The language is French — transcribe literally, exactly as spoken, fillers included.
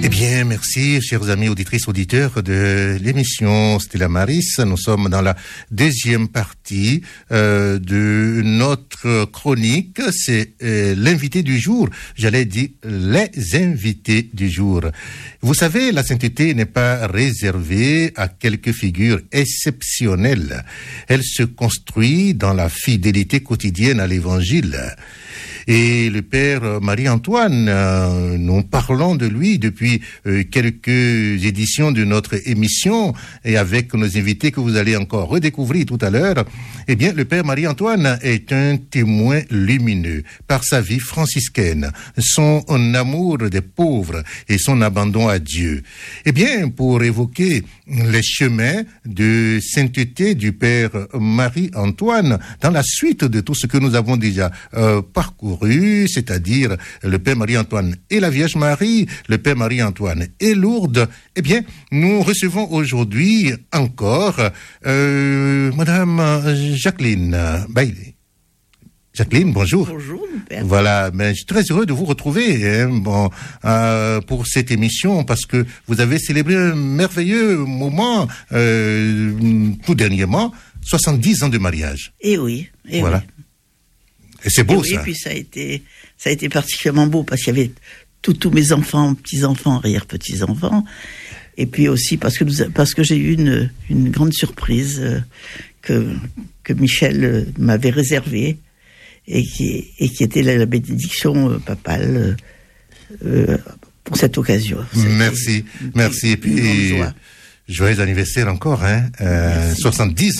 bien, merci, chers amis auditrices, auditeurs de l'émission Stella Maris. Nous sommes dans la deuxième partie euh, de notre chronique. C'est euh, l'invité du jour. J'allais dire les invités du jour. Vous savez, la sainteté n'est pas réservée à quelques figures exceptionnelles. Elle se construit dans la fidélité quotidienne à l'Évangile. Et le père Marie-Antoine, euh, nous parlons de lui depuis euh, quelques éditions de notre émission et avec nos invités que vous allez encore redécouvrir tout à l'heure. Eh bien, le père Marie-Antoine est un témoin lumineux par sa vie franciscaine, son amour des pauvres et son abandon à Dieu. Eh bien, pour évoquer les chemins de sainteté du père Marie-Antoine dans la suite de tout ce que nous avons déjà euh, parcouru, c'est-à-dire le père Marie-Antoine et la Vierge Marie, le père Marie-Antoine et Lourdes, eh bien, nous recevons aujourd'hui encore euh, Madame Jacqueline Bailey. Jacqueline, bonjour. Bonjour, mon père. Voilà, mais je suis très heureux de vous retrouver hein, bon, euh, pour cette émission parce que vous avez célébré un merveilleux moment euh, tout dernièrement, soixante-dix ans de mariage. Et oui, et voilà. oui. Et c'est beau, et ça. Et puis ça a été, ça a été particulièrement beau parce qu'il y avait tous mes enfants, petits-enfants, arrière-petits-enfants. Et puis aussi parce que, nous, parce que j'ai eu une, une grande surprise euh, que, que Michel euh, m'avait réservée. Et qui, et qui était la, la bénédiction euh, papale euh, euh, pour cette occasion. Merci, merci. Et puis, joyeux anniversaire encore, hein, euh, soixante-dix